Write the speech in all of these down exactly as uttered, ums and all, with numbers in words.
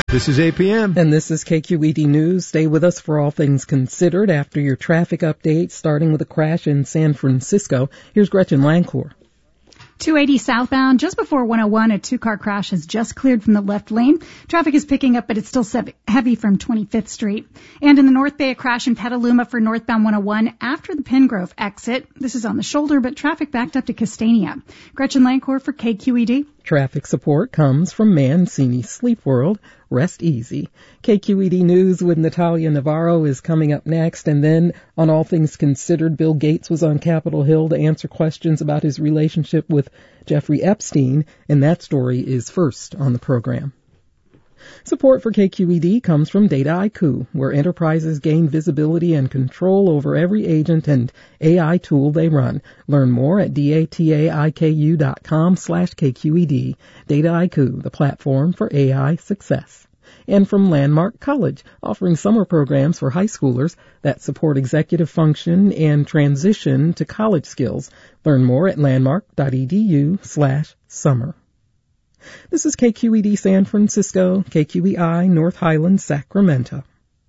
This is A P M. And this is K Q E D News. Stay with us for all things considered after your traffic update, starting with a crash in San Francisco. Here's Gretchen Lancourt. two eighty southbound, just before one oh one, a two-car crash has just cleared from the left lane. Traffic is picking up, but it's still heavy from twenty-fifth Street. And in the North Bay, a crash in Petaluma for northbound one oh one after the Pengrove exit. This is on the shoulder, but traffic backed up to Castania. Gretchen Lancourt for K Q E D. Traffic support comes from Mancini Sleep World. Rest easy. K Q E D News with Natalia Navarro is coming up next. And then on All Things Considered, Bill Gates was on Capitol Hill to answer questions about his relationship with Jeffrey Epstein. And that story is first on the program. Support for K Q E D comes from Dataiku, where enterprises gain visibility and control over every agent and A I tool they run. Learn more at dataiku dot com slash KQED. Dataiku, the platform for A I success. And from Landmark College, offering summer programs for high schoolers that support executive function and transition to college skills. Learn more at landmark.edu slash summer. This is K Q E D San Francisco, K Q E I North Highlands, Sacramento.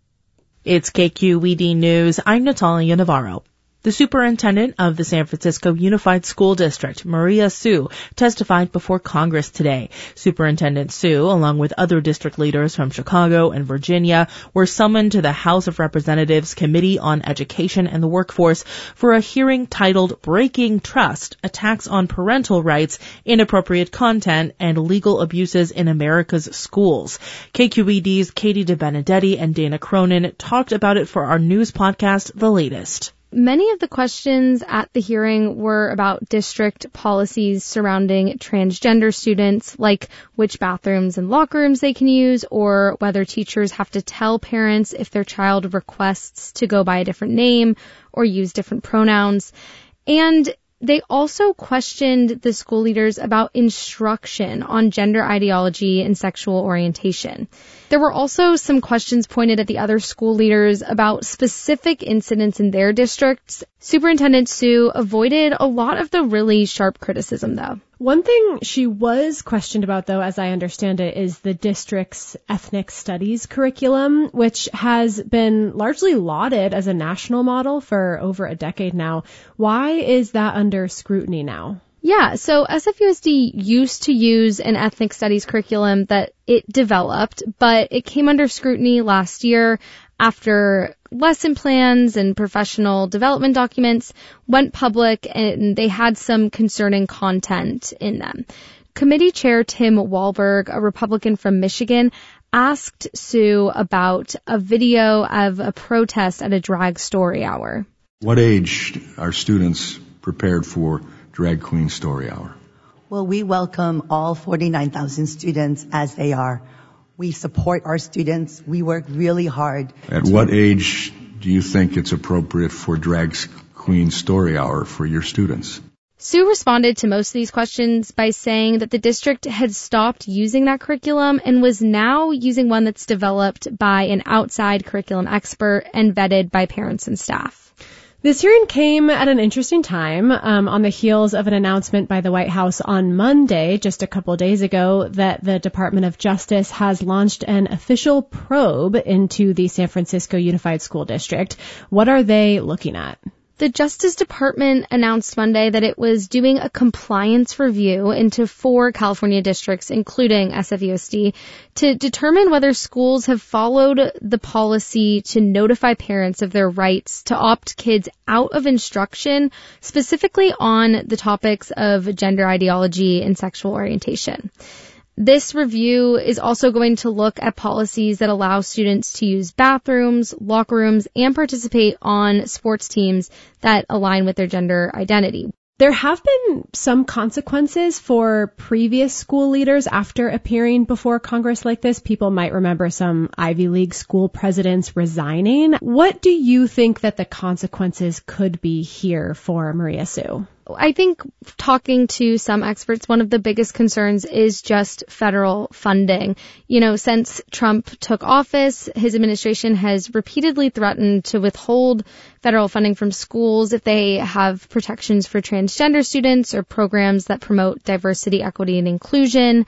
It's K Q E D News. I'm Natalia Navarro. The superintendent of the San Francisco Unified School District, Maria Su, testified before Congress today. Superintendent Su, along with other district leaders from Chicago and Virginia, were summoned to the House of Representatives Committee on Education and the Workforce for a hearing titled Breaking Trust, Attacks on Parental Rights, Inappropriate Content, and Legal Abuses in America's Schools. K Q E D's Katie DeBenedetti and Dana Cronin talked about it for our news podcast, The Latest. Many of the questions at the hearing were about district policies surrounding transgender students, like which bathrooms and locker rooms they can use, or whether teachers have to tell parents if their child requests to go by a different name or use different pronouns. And they also questioned the school leaders about instruction on gender ideology and sexual orientation. There were also some questions pointed at the other school leaders about specific incidents in their districts. Superintendent Su avoided a lot of the really sharp criticism, though. One thing she was questioned about, though, as I understand it, is the district's ethnic studies curriculum, which has been largely lauded as a national model for over a decade now. Why is that under scrutiny now? Yeah, so S F U S D used to use an ethnic studies curriculum that it developed, but it came under scrutiny last year after lesson plans and professional development documents went public and they had some concerning content in them. Committee Chair Tim Walberg, a Republican from Michigan, asked Su about a video of a protest at a drag story hour. What age are students prepared for Drag Queen Story Hour? Well, we welcome all forty-nine thousand students as they are. We support our students. We work really hard. At what age do you think it's appropriate for Drag Queen Story Hour for your students? Su responded to most of these questions by saying that the district had stopped using that curriculum and was now using one that's developed by an outside curriculum expert and vetted by parents and staff. This hearing came at an interesting time um, on the heels of an announcement by the White House on Monday, just a couple days ago, that the Department of Justice has launched an official probe into the San Francisco Unified School District. What are they looking at? The Justice Department announced Monday that it was doing a compliance review into four California districts, including S F U S D, to determine whether schools have followed the policy to notify parents of their rights to opt kids out of instruction, specifically on the topics of gender ideology and sexual orientation. This review is also going to look at policies that allow students to use bathrooms, locker rooms, and participate on sports teams that align with their gender identity. There have been some consequences for previous school leaders after appearing before Congress like this. People might remember some Ivy League school presidents resigning. What do you think that the consequences could be here for Maria Su? I think talking to some experts, one of the biggest concerns is just federal funding. You know, since Trump took office, his administration has repeatedly threatened to withhold federal funding from schools if they have protections for transgender students or programs that promote diversity, equity, and inclusion.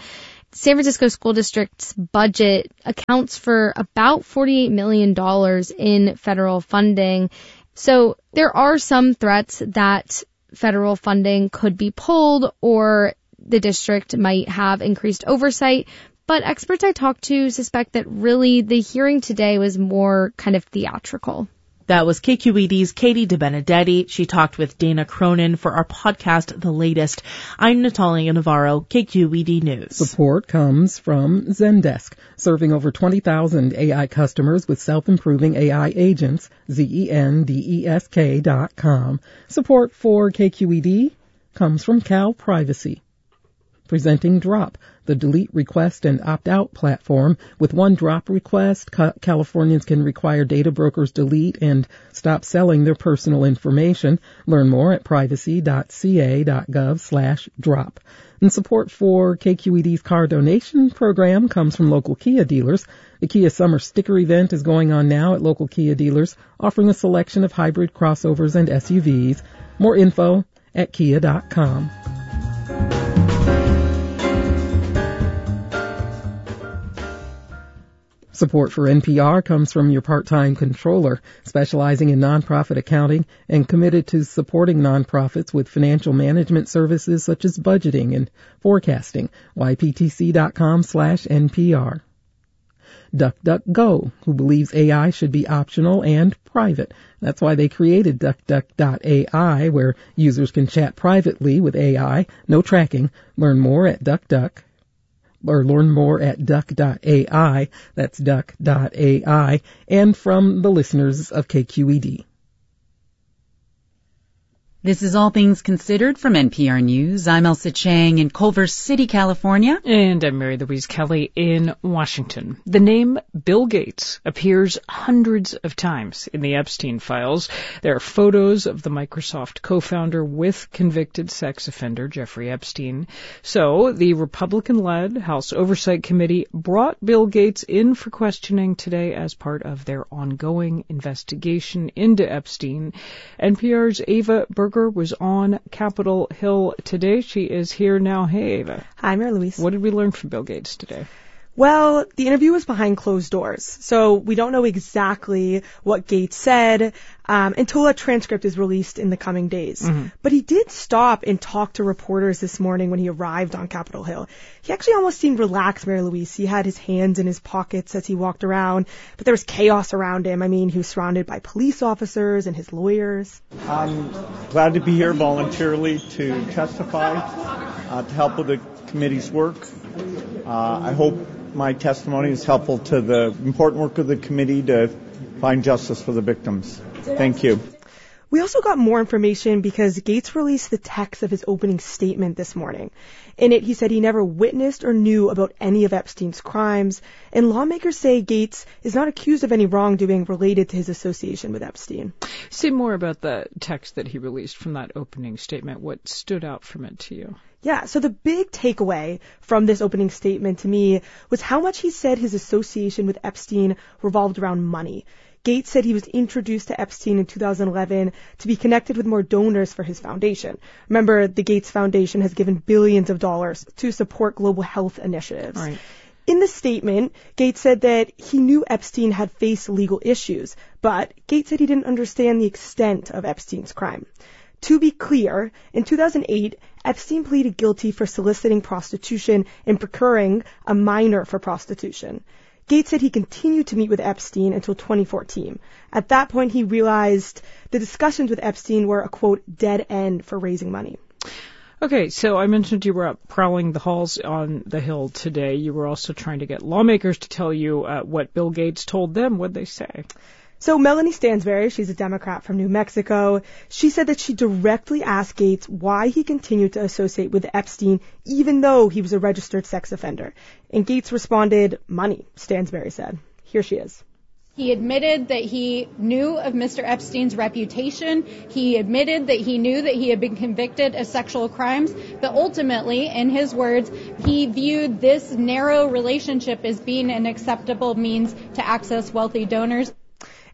San Francisco School District's budget accounts for about forty-eight million dollars in federal funding. So there are some threats that federal funding could be pulled or the district might have increased oversight. But experts I talked to suspect that really the hearing today was more kind of theatrical. That was K Q E D's Katie DeBenedetti. She talked with Dana Cronin for our podcast, The Latest. I'm Natalia Navarro, K Q E D News. Support comes from Zendesk, serving over twenty thousand A I customers with self-improving A I agents, Z E N D E S K dot com. Support for K Q E D comes from Cal Privacy. Presenting Drop, the delete request and opt-out platform. With one drop request, ca- Californians can require data brokers delete and stop selling their personal information. Learn more at privacy dot c a dot gov slash drop. And support for K Q E D's car donation program comes from local Kia dealers. The Kia Summer Sticker event is going on now at local Kia dealers, offering a selection of hybrid crossovers and S U Vs. More info at kia dot com. Support for N P R comes from your part-time controller, specializing in nonprofit accounting and committed to supporting nonprofits with financial management services such as budgeting and forecasting. y p t c dot com slash N P R. DuckDuckGo, who believes A I should be optional and private. That's why they created DuckDuck dot A I, where users can chat privately with A I, no tracking. Learn more at DuckDuck. Or learn more at duck dot A I, that's duck dot A I, and from the listeners of K Q E D. This is All Things Considered from N P R News. I'm Elsa Chang in Culver City, California. And I'm Mary Louise Kelly in Washington. The name Bill Gates appears hundreds of times in the Epstein files. There are photos of the Microsoft co-founder with convicted sex offender Jeffrey Epstein. So the Republican-led House Oversight Committee brought Bill Gates in for questioning today as part of their ongoing investigation into Epstein. N P R's Ava Berger was on Capitol Hill today. She is here now. Hey, Ava. Hi, Mary Louise. What did we learn from Bill Gates today? Well, the interview was behind closed doors, so we don't know exactly what Gates said um, until a transcript is released in the coming days. Mm-hmm. But he did stop and talk to reporters this morning when he arrived on Capitol Hill. He actually almost seemed relaxed, Mary Louise. He had his hands in his pockets as he walked around, but there was chaos around him. I mean, he was surrounded by police officers and his lawyers. I'm glad to be here voluntarily to testify, uh, to help with the committee's work. Uh, I hope my testimony is helpful to the important work of the committee to find justice for the victims. Thank you. We also got more information because Gates released the text of his opening statement this morning. In it, he said he never witnessed or knew about any of Epstein's crimes, and lawmakers say Gates is not accused of any wrongdoing related to his association with Epstein. Say more about the text that he released from that opening statement. What stood out from it to you? Yeah, so the big takeaway from this opening statement to me was how much he said his association with Epstein revolved around money. Gates said he was introduced to Epstein in two thousand eleven to be connected with more donors for his foundation. Remember, the Gates Foundation has given billions of dollars to support global health initiatives. Right. In the statement, Gates said that he knew Epstein had faced legal issues, but Gates said he didn't understand the extent of Epstein's crime. To be clear, in two thousand eight, Epstein pleaded guilty for soliciting prostitution and procuring a minor for prostitution. Gates said he continued to meet with Epstein until twenty fourteen. At that point, he realized the discussions with Epstein were a, quote, dead end for raising money. Okay, so I mentioned you were up prowling the halls on the Hill today. You were also trying to get lawmakers to tell you uh, what Bill Gates told them. What'd they say? So Melanie Stansbury, she's a Democrat from New Mexico, she said that she directly asked Gates why he continued to associate with Epstein even though he was a registered sex offender. And Gates responded, money, Stansbury said. Here she is. He admitted that he knew of Mister Epstein's reputation. He admitted that he knew that he had been convicted of sexual crimes. But ultimately, in his words, he viewed this narrow relationship as being an acceptable means to access wealthy donors.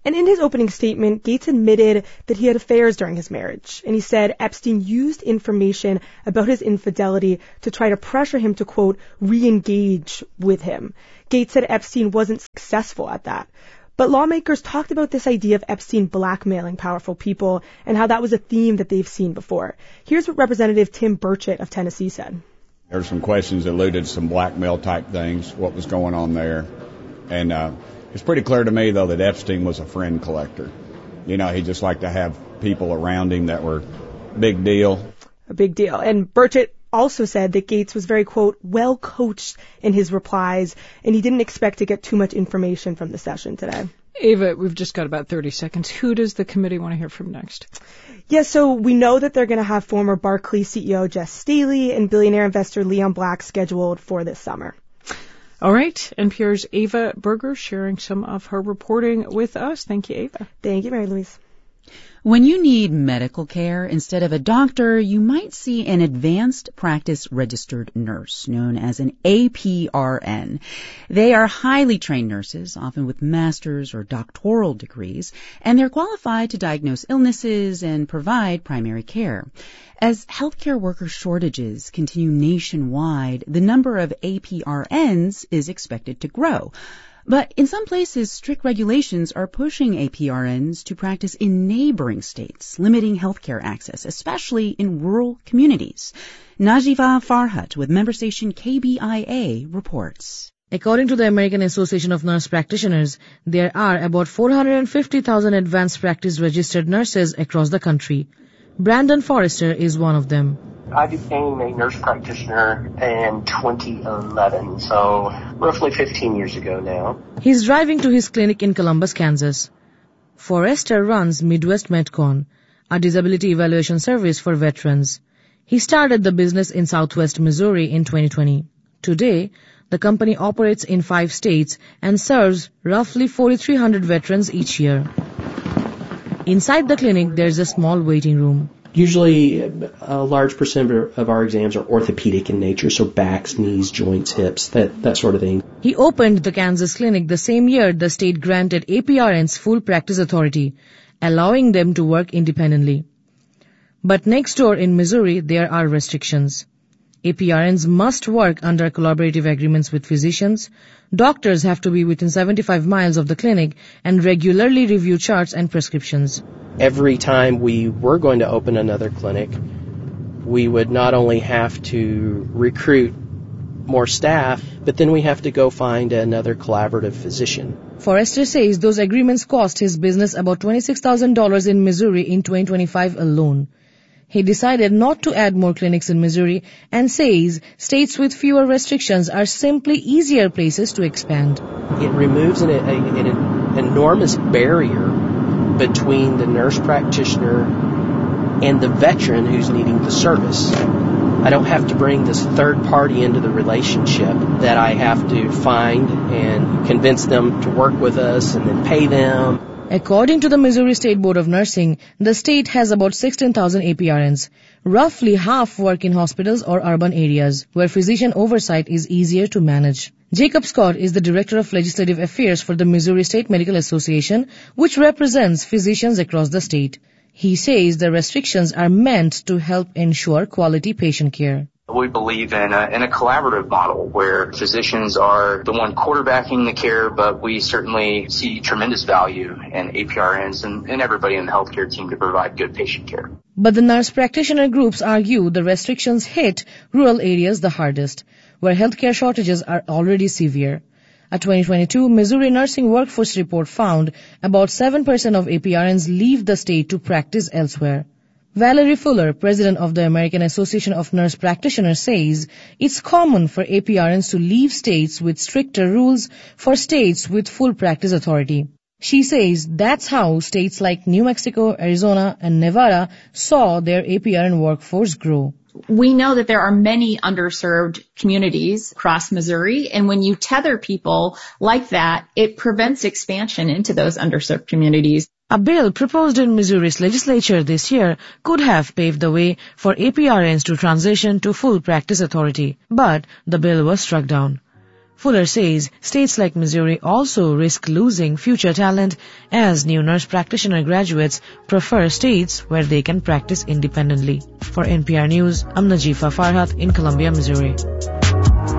And in his opening statement, Gates admitted that he had affairs during his marriage. And he said Epstein used information about his infidelity to try to pressure him to, quote, re-engage with him. Gates said Epstein wasn't successful at that. But lawmakers talked about this idea of Epstein blackmailing powerful people and how that was a theme that they've seen before. Here's what Representative Tim Burchett of Tennessee said. There were some questions that alluded to some blackmail type things, what was going on there. And uh, it's pretty clear to me, though, that Epstein was a friend collector. You know, he just liked to have people around him that were big deal. A big deal. And Burchett also said that Gates was very, quote, well coached in his replies, and he didn't expect to get too much information from the session today. Ava, we've just got about thirty seconds. Who does the committee want to hear from next? Yeah, so we know that they're going to have former Barclays C E O Jess Staley and billionaire investor Leon Black scheduled for this summer. All right, N P R's Ava Berger sharing some of her reporting with us. Thank you, Ava. Thank you, Mary Louise. When you need medical care instead of a doctor, you might see an advanced practice registered nurse known as an A P R N. They are highly trained nurses, often with master's or doctoral degrees, and they're qualified to diagnose illnesses and provide primary care. As healthcare worker shortages continue nationwide, the number of A P R Ns is expected to grow. But in some places, strict regulations are pushing A P R Ns to practice in neighboring states, limiting healthcare access, especially in rural communities. Najiva Farhat with member station K B I A reports. According to the American Association of Nurse Practitioners, there are about four hundred fifty thousand advanced practice registered nurses across the country. Brandon Forrester is one of them. I became a nurse practitioner in twenty eleven, so roughly fifteen years ago now. He's driving to his clinic in Columbus, Kansas. Forrester runs Midwest MedCon, a disability evaluation service for veterans. He started the business in Southwest Missouri in twenty twenty. Today, the company operates in five states and serves roughly forty-three hundred veterans each year. Inside the clinic, there's a small waiting room. Usually, a large percent of our exams are orthopedic in nature, so backs, knees, joints, hips, that, that sort of thing. He opened the Kansas clinic the same year the state granted A P R Ns full practice authority, allowing them to work independently. But next door in Missouri, there are restrictions. A P R Ns must work under collaborative agreements with physicians. Doctors have to be within seventy-five miles of the clinic and regularly review charts and prescriptions. Every time we were going to open another clinic, we would not only have to recruit more staff, but then we have to go find another collaborative physician. Forrester says those agreements cost his business about twenty-six thousand dollars in Missouri in twenty twenty-five alone. He decided not to add more clinics in Missouri and says states with fewer restrictions are simply easier places to expand. It removes an, a, an enormous barrier between the nurse practitioner and the veteran who's needing the service. I don't have to bring this third party into the relationship that I have to find and convince them to work with us and then pay them. According to the Missouri State Board of Nursing, the state has about sixteen thousand A P R Ns. Roughly half work in hospitals or urban areas, where physician oversight is easier to manage. Jacob Scott is the Director of Legislative Affairs for the Missouri State Medical Association, which represents physicians across the state. He says the restrictions are meant to help ensure quality patient care. We believe in a, in a collaborative model where physicians are the one quarterbacking the care, but we certainly see tremendous value in A P R Ns and, and everybody in the healthcare team to provide good patient care. But the nurse practitioner groups argue the restrictions hit rural areas the hardest, where healthcare shortages are already severe. A twenty twenty-two Missouri Nursing Workforce Report found about seven percent of A P R Ns leave the state to practice elsewhere. Valerie Fuller, president of the American Association of Nurse Practitioners, says it's common for A P R Ns to leave states with stricter rules for states with full practice authority. She says that's how states like New Mexico, Arizona, and Nevada saw their A P R N workforce grow. We know that there are many underserved communities across Missouri, and when you tether people like that, it prevents expansion into those underserved communities. A bill proposed in Missouri's legislature this year could have paved the way for A P R Ns to transition to full practice authority, but the bill was struck down. Fuller says states like Missouri also risk losing future talent as new nurse practitioner graduates prefer states where they can practice independently. For N P R News, I'm Najifa Farhat in Columbia, Missouri.